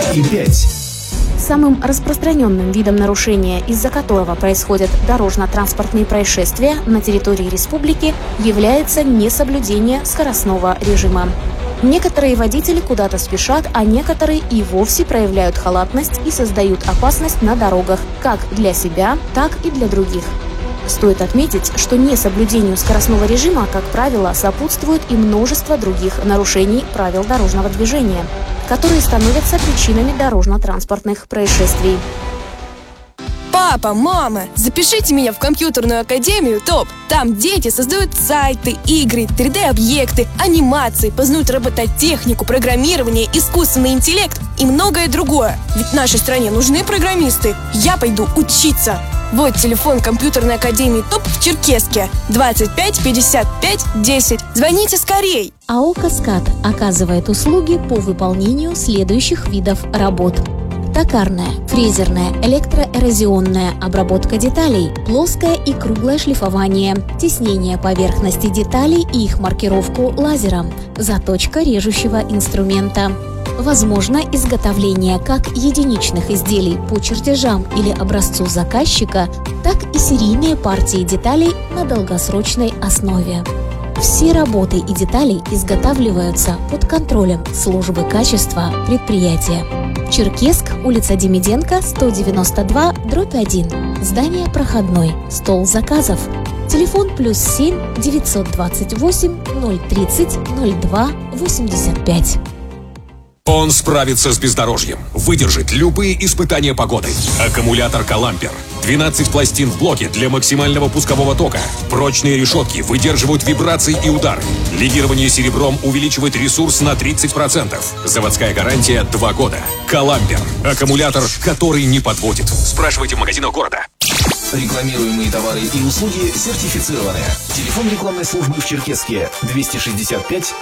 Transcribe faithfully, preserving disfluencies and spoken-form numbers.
и пять. Самым распространенным видом нарушения, из-за которого происходят дорожно-транспортные происшествия на территории республики, является несоблюдение скоростного режима. Некоторые водители куда-то спешат, а некоторые и вовсе проявляют халатность и создают опасность на дорогах, как для себя, так и для других. Стоит отметить, что несоблюдению скоростного режима, как правило, сопутствует и множество других нарушений правил дорожного движения, которые становятся причинами дорожно-транспортных происшествий. Папа, мама, запишите меня в компьютерную академию ТОП. Там дети создают сайты, игры, три дэ-объекты, анимации, познают робототехнику, программирование, искусственный интеллект и многое другое. Ведь нашей стране нужны программисты. Я пойду учиться. Вот телефон компьютерной академии ТОП в Черкесске. двадцать пять пятьдесят пять десять. Звоните скорей. АО «Каскад» оказывает услуги по выполнению следующих видов работ: токарная, фрезерная, электроэрозионная обработка деталей, плоское и круглое шлифование, теснение поверхности деталей и их маркировку лазером, заточка режущего инструмента. Возможно изготовление как единичных изделий по чертежам или образцу заказчика, так и серийные партии деталей на долгосрочной основе. Все работы и детали изготавливаются под контролем службы качества предприятия. Черкесск, улица Демиденко, сто девяносто два, дробь один. Здание проходной. Стол заказов. Телефон плюс семь девятьсот двадцать восемь ноль тридцать ноль два восемьдесят пять. Он справится с бездорожьем, выдержит любые испытания погоды. Аккумулятор «Калампер». двенадцать пластин в блоке для максимального пускового тока. Прочные решетки выдерживают вибрации и удары. Легирование серебром увеличивает ресурс на тридцать процентов. Заводская гарантия два года. «Калампер». Аккумулятор, который не подводит. Спрашивайте в магазинах города. Рекламируемые товары и услуги сертифицированы. Телефон рекламной службы в Черкесске двести шестьдесят пять